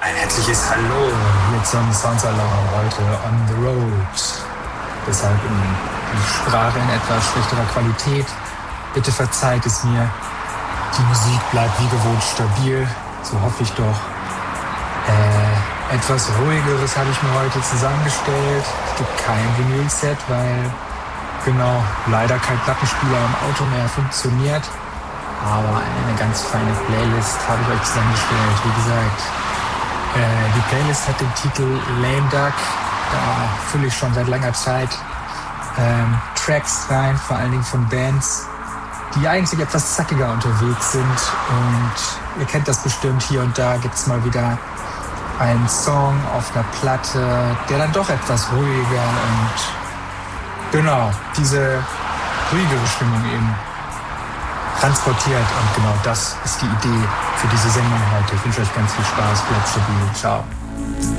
Ein herzliches Hallo hier zum Soundsalon heute on the road. Deshalb die Sprache in etwas schlechterer Qualität. Bitte verzeiht es mir. Die Musik bleibt wie gewohnt stabil, so hoffe ich doch. Etwas ruhigeres habe ich mir heute zusammengestellt. Es gibt kein Vinyl-Set, weil leider kein Plattenspieler im Auto mehr funktioniert. Aber eine ganz feine Playlist habe ich euch zusammengestellt. Wie gesagt, die Playlist hat den Titel Lame Duck. Da fülle ich schon seit langer Zeit Tracks rein, vor allen Dingen von Bands, die eigentlich etwas zackiger unterwegs sind. Und ihr kennt das bestimmt, hier und da gibt es mal wieder einen Song auf einer Platte, der dann doch etwas ruhiger und diese ruhigere Stimmung eben transportiert. Und genau das ist die Idee für diese Sendung heute. Ich wünsche euch ganz viel Spaß, bleibt stabil, ciao.